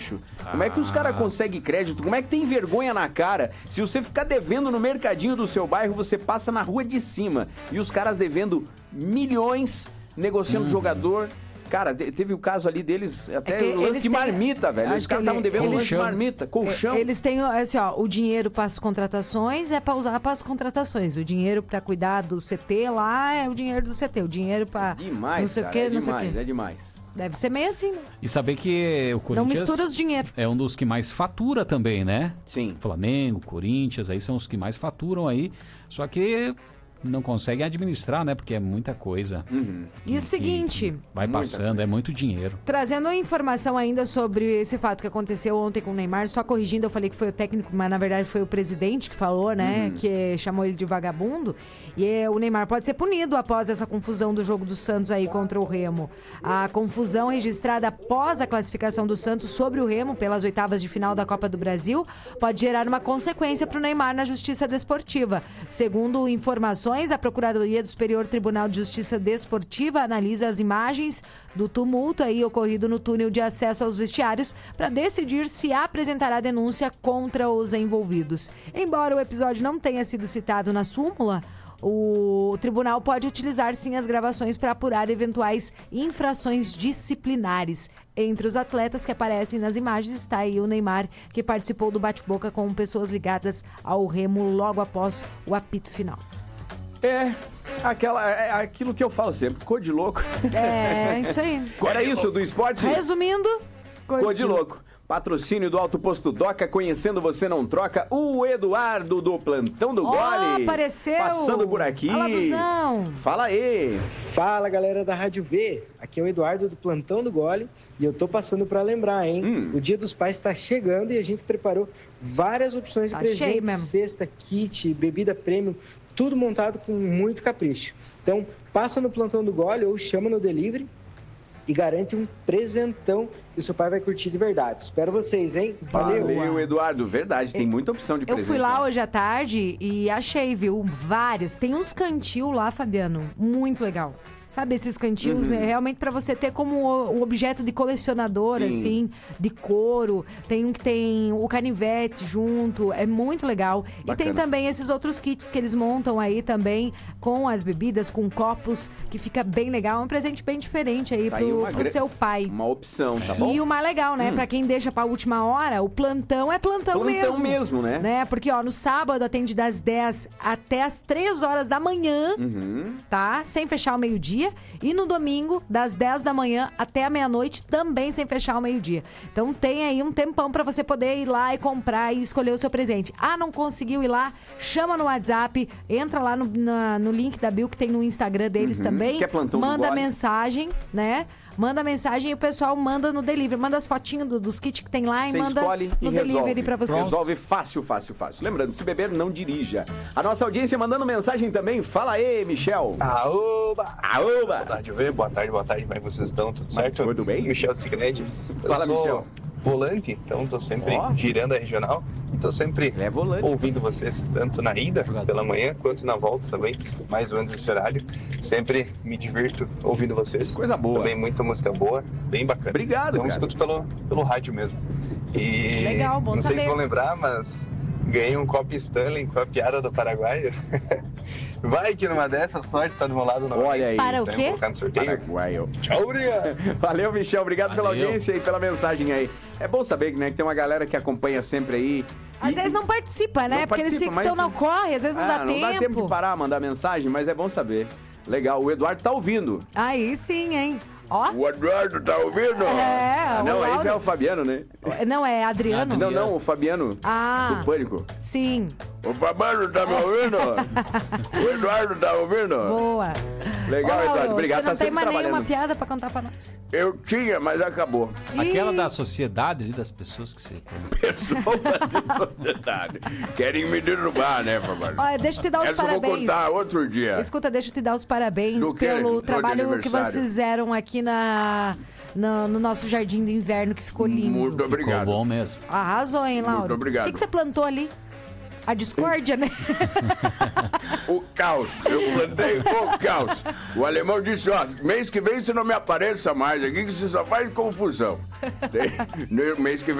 bicho. Como é que os caras conseguem crédito? Como é que tem vergonha na cara? Se você ficar devendo no mercadinho do seu bairro, você passa na rua de cima. E os caras devendo milhões, negociando jogador. Cara, teve o caso ali deles, até lance de marmita, velho. Os caras estavam devendo lance de marmita, colchão. Eles têm, assim, ó, o dinheiro para as contratações é para usar para as contratações. O dinheiro para cuidar do CT lá é o dinheiro do CT. O dinheiro para demais, não sei cara, o quê, é não sei o demais, quê. É demais. Deve ser meio assim, né? E saber que o Corinthians... Não mistura os dinheiros. É um dos que mais fatura também, né? Sim. Flamengo, Corinthians, aí são os que mais faturam aí. Só que não conseguem administrar, né? Porque é muita coisa. E o seguinte... vai passando, é muito dinheiro. Trazendo a informação ainda sobre esse fato que aconteceu ontem com o Neymar, só corrigindo, eu falei que foi o técnico, mas na verdade foi o presidente que falou, né? Que chamou ele de vagabundo. E o Neymar pode ser punido após essa confusão do jogo do Santos aí contra o Remo. A confusão registrada após a classificação do Santos sobre o Remo pelas oitavas de final da Copa do Brasil pode gerar uma consequência para o Neymar na Justiça Desportiva. Segundo informações, a Procuradoria do Superior Tribunal de Justiça Desportiva analisa as imagens do tumulto aí ocorrido no túnel de acesso aos vestiários para decidir se apresentará denúncia contra os envolvidos. Embora o episódio não tenha sido citado na súmula, o tribunal pode utilizar sim as gravações para apurar eventuais infrações disciplinares. Entre os atletas que aparecem nas imagens está aí o Neymar, que participou do bate-boca com pessoas ligadas ao Remo logo após o apito final. É aquilo que eu falo sempre, cor de louco. É, isso aí. Era isso do esporte? Resumindo, Cor de louco. Patrocínio do Alto Posto Doca, conhecendo você não troca. O Eduardo do Plantão do Gole. Apareceu. Passando por aqui. Fala, Duzão. Fala aí. Fala, galera da Rádio V. Aqui é o Eduardo do Plantão do Gole e eu tô passando para lembrar, hein? O Dia dos Pais está chegando e a gente preparou várias opções de presente, cesta, kit, bebida premium, tudo montado com muito capricho. Então, passa no Plantão do Gole ou chama no delivery e garante um presentão que o seu pai vai curtir de verdade. Espero vocês, hein? Valeu, Eduardo. Verdade, tem muita opção de presente. Eu fui lá hoje à tarde e achei, viu, várias. Tem uns cantil lá, Fabiano, muito legal. Sabe, esses cantinhos é realmente para você ter como um objeto de colecionador, assim, de couro. Tem um que tem o canivete junto, é muito legal. Bacana. E tem também esses outros kits que eles montam aí também, com as bebidas, com copos, que fica bem legal. É um presente bem diferente aí pro seu pai. Uma opção, tá bom? E o mais legal, né, pra quem deixa pra última hora, o plantão é plantão mesmo. Plantão mesmo, né? Porque, ó, no sábado atende das 10 até as 3 horas da manhã, tá? Sem fechar o meio-dia. E no domingo, das 10 da manhã até a meia-noite, também sem fechar o meio-dia. Então tem aí um tempão pra você poder ir lá e comprar e escolher o seu presente. Ah, não conseguiu ir lá? Chama no WhatsApp, entra lá no link da Bill que tem no Instagram deles também. Que é Plantão do Gole. Manda mensagem, né? Manda mensagem e o pessoal manda no delivery. Manda as fotinhos dos kits que tem lá e manda no delivery pra você. Resolve fácil. Lembrando, se beber, não dirija. A nossa audiência mandando mensagem também. Fala aí, Michel. Aoba! Boa tarde, boa tarde. Como é que vocês estão? Tudo certo? Tudo bem? Michel de Cicred. Fala, Michel. Volante, então tô sempre girando a regional e tô sempre ouvindo vocês, tanto na ida pela manhã quanto na volta também, mais ou menos esse horário. Sempre me divirto ouvindo vocês. Coisa boa. Também muita música boa, bem bacana. Obrigado, então, cara. Escuto pelo rádio mesmo. E legal, bom não saber. sei se vão lembrar, mas ganhei um copo Stanley com a piada do Paraguai. Vai que numa dessas, sorte tá do meu lado. Olha aí. Para o quê? Colocar no sorteio. Paraguaio. Tchau, obrigado. Valeu, Michel. Obrigado pela audiência e pela mensagem aí. É bom saber, né, que tem uma galera que acompanha sempre aí. Às vezes não participa, né? Porque eles estão no corre, às vezes não dá tempo. Não dá tempo de parar, mandar mensagem, mas é bom saber. Legal, o Eduardo tá ouvindo. Aí sim, hein? Ó. O Eduardo tá ouvindo? É, não, esse é o Fabiano, né? Não, é Adriano. Não, o Fabiano. Do Pânico. Sim. O Fabiano tá me ouvindo? O Eduardo tá ouvindo? Boa. Legal, Eduardo. Obrigado, tá sempre trabalhando. Você não tem mais nenhuma piada pra contar pra nós? Eu tinha, mas acabou. Aquela da sociedade ali, das pessoas que você... Pessoas da sociedade. Querem me derrubar, né, Fabiano? Olha, deixa eu te dar os parabéns. Eu vou contar outro dia. Escuta, deixa eu te dar os parabéns pelo trabalho que vocês fizeram aqui no nosso jardim de inverno, que ficou lindo. Muito obrigado. Ficou bom mesmo. Arrasou, hein, Laura? Muito obrigado. O que você plantou ali? A discórdia, né? O caos. Eu plantei o caos. O alemão disse, ó, mês que vem você não me apareça mais aqui, que você só faz confusão. Mês que vem